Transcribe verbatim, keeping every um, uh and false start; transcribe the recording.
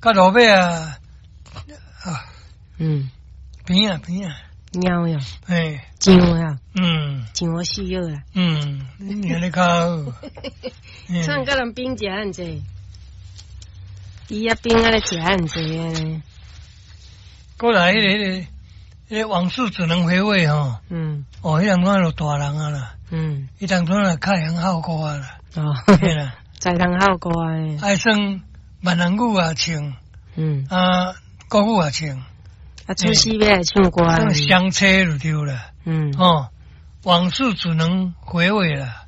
甲路尾啊，啊， 嗯， 边啊边啊， 猫呀， 哎， 上呀， 嗯上我需要啦。 嗯，你安尼较好。 唱甲人冰食很济，伊啊冰啊咧食很济啊。 过来，迄个迄个，迄个往事只能回味吼。 嗯。 哦，迄当阵就大人啊啦。 嗯。 迄当阵啊，开洋好歌啊啦。 哦。 嘿啦。 在人好歌啊。 爱算闽南语也唱。 嗯。 啊，国语也唱。 啊，出戏要来唱歌。 相车就对了。 嗯。 哦，往事只能回味了。